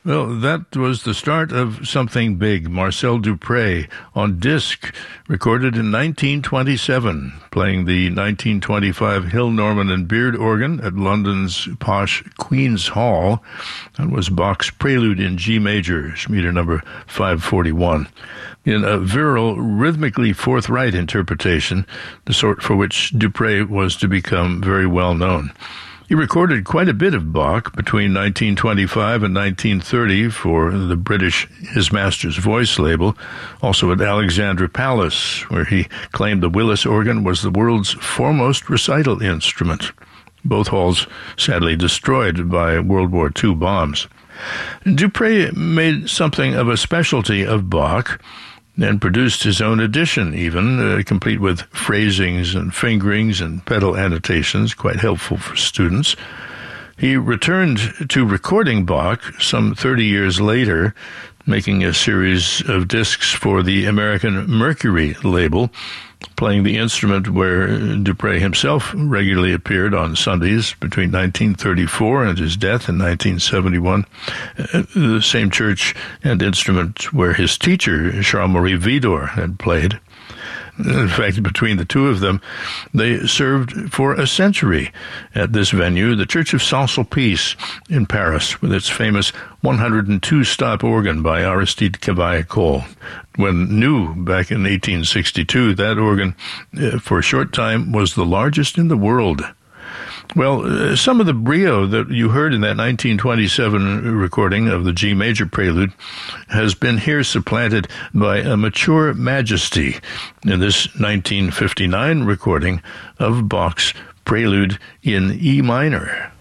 Well, that was the start of something big. Marcel Dupré on disc, recorded in 1927, playing the 1925 Hill, Norman and Beard organ at London's posh Queen's Hall. That was Bach's Prelude in G major, Schmieder number 541. In a virile, rhythmically forthright interpretation, the sort for which Dupré was to become very well known. He recorded quite a bit of Bach between 1925 and 1930 for the British His Master's Voice label, also at Alexandra Palace, where he claimed the Willis organ was the world's foremost recital instrument. Both halls sadly destroyed by World War II bombs. Dupré made something of a specialty of Bach, and produced his own edition even, complete with phrasings and fingerings and pedal annotations, quite helpful for students. He returned to recording Bach some 30 years later, making a series of discs for the American Mercury label, playing the instrument where Dupré himself regularly appeared on Sundays between 1934 and his death in 1971, the same church and instrument where his teacher, Charles-Marie Widor, had played. In fact, between the two of them, they served for a century at this venue, the Church of Saint-Sulpice in Paris, with its famous 102-stop organ by Aristide Cavaillé-Coll. When new back in 1862, that organ, for a short time, was the largest in the world. Well, some of the brio that you heard in that 1927 recording of the G major prelude has been here supplanted by a mature majesty in this 1959 recording of Bach's Prelude in E minor.